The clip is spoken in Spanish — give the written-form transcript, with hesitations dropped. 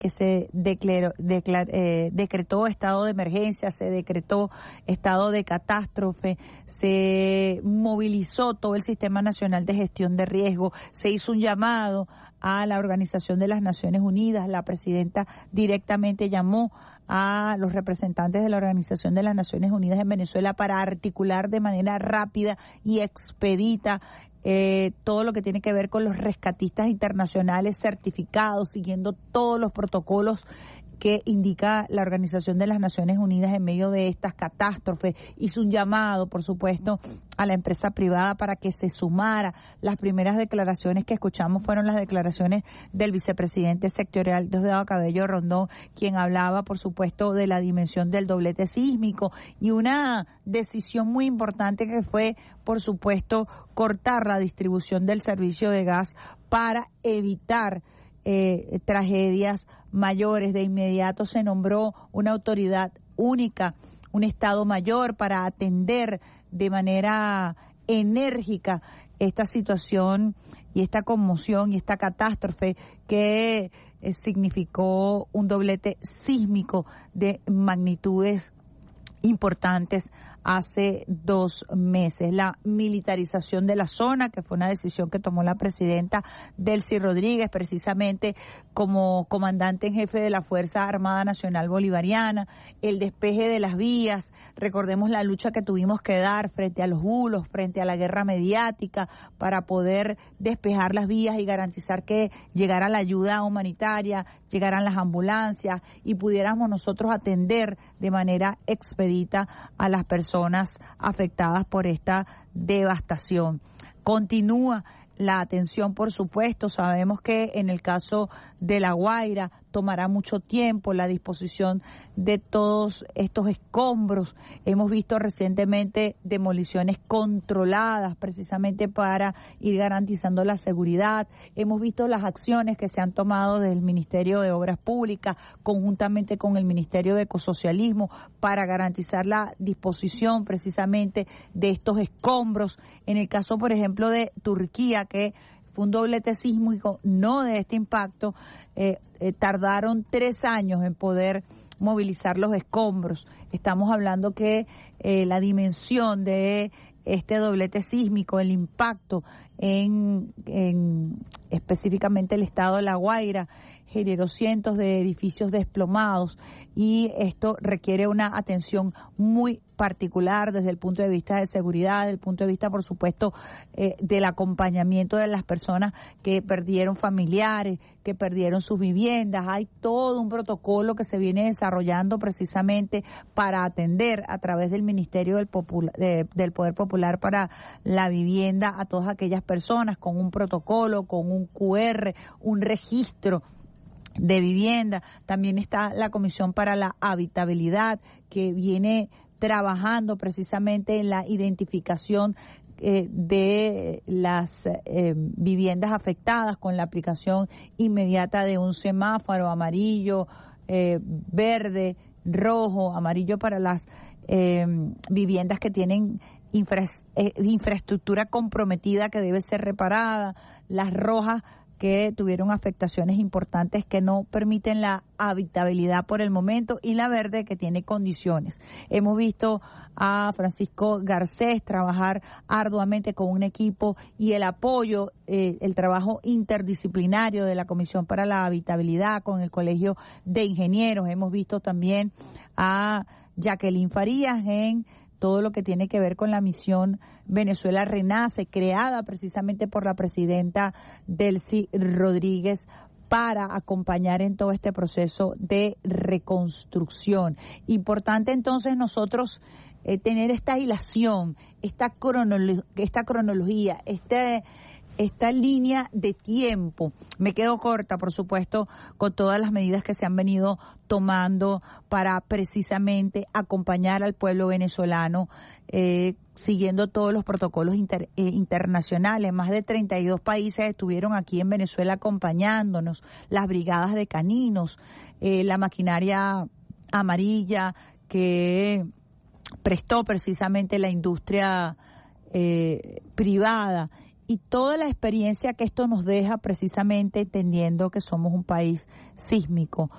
que se decretó estado de emergencia, se decretó estado de catástrofe, se movilizó todo el Sistema Nacional de Gestión de Riesgo, se hizo un llamado a la Organización de las Naciones Unidas, la presidenta directamente llamó a los representantes de la Organización de las Naciones Unidas en Venezuela para articular de manera rápida y expedita todo lo que tiene que ver con los rescatistas internacionales certificados, siguiendo todos los protocolos que indica la Organización de las Naciones Unidas en medio de estas catástrofes. Hizo un llamado, por supuesto, a la empresa privada para que se sumara. Las primeras declaraciones que escuchamos fueron las declaraciones del vicepresidente sectorial Diosdado Cabello Rondón, quien hablaba, por supuesto, de la dimensión del doblete sísmico y una decisión muy importante que fue, por supuesto, cortar la distribución del servicio de gas para evitar tragedias mayores. De inmediato se nombró una autoridad única, un Estado Mayor, para atender de manera enérgica esta situación y esta conmoción y esta catástrofe que significó un doblete sísmico de magnitudes importantes hace 2 meses. La militarización de la zona, que fue una decisión que tomó la presidenta Delcy Rodríguez, precisamente como comandante en jefe de la Fuerza Armada Nacional Bolivariana, el despeje de las vías, recordemos la lucha que tuvimos que dar frente a los bulos, frente a la guerra mediática, para poder despejar las vías y garantizar que llegara la ayuda humanitaria, llegaran las ambulancias y pudiéramos nosotros atender de manera expedita a las personas afectadas por esta devastación. Continúa la atención, por supuesto. Sabemos que en el caso de La Guaira tomará mucho tiempo la disposición de todos estos escombros. Hemos visto recientemente demoliciones controladas precisamente para ir garantizando la seguridad. Hemos visto las acciones que se han tomado del Ministerio de Obras Públicas conjuntamente con el Ministerio de Ecosocialismo para garantizar la disposición precisamente de estos escombros. En el caso, por ejemplo, de Turquía, que fue un doblete sísmico no de este impacto, tardaron 3 años en poder movilizar los escombros. Estamos hablando que la dimensión de este doblete sísmico, el impacto en específicamente el estado de La Guaira, generó cientos de edificios desplomados y esto requiere una atención muy particular desde el punto de vista de seguridad, desde el punto de vista, por supuesto, del acompañamiento de las personas que perdieron familiares, que perdieron sus viviendas. Hay todo un protocolo que se viene desarrollando precisamente para atender a través del Ministerio del Poder Popular para la Vivienda a todas aquellas personas con un protocolo, con un QR, un registro de vivienda. También está la Comisión para la Habitabilidad, que viene trabajando precisamente en la identificación de las viviendas afectadas con la aplicación inmediata de un semáforo amarillo, verde, rojo, amarillo para las viviendas que tienen infraestructura comprometida que debe ser reparada, las rojas que tuvieron afectaciones importantes que no permiten la habitabilidad por el momento, y la verde que tiene condiciones. Hemos visto a Francisco Garcés trabajar arduamente con un equipo y el apoyo, el trabajo interdisciplinario de la Comisión para la Habitabilidad con el Colegio de Ingenieros. Hemos visto también a Jacqueline Farías en todo lo que tiene que ver con la misión Venezuela Renace, creada precisamente por la presidenta Delcy Rodríguez para acompañar en todo este proceso de reconstrucción. Importante entonces nosotros tener esta hilación, esta cronología, esta línea de tiempo. Me quedo corta, por supuesto, con todas las medidas que se han venido tomando para precisamente acompañar al pueblo venezolano, siguiendo todos los protocolos internacionales. Más de 32 países estuvieron aquí en Venezuela acompañándonos, las brigadas de caninos, la maquinaria amarilla que prestó precisamente la industria privada, y toda la experiencia que esto nos deja precisamente entendiendo que somos un país sísmico,